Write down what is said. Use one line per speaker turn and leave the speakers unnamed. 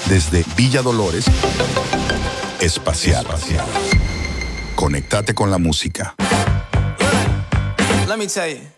Desde Villa Dolores, Espacial. Conéctate con la música.
Let me tell you.